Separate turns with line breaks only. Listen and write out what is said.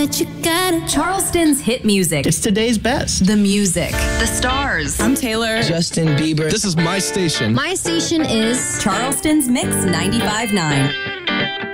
that you got it.
Charleston's hit music.
It's today's best.
The music. The stars.
I'm Taylor.
Justin Bieber.
This is my station.
My station is
Charleston's Mix 95.9.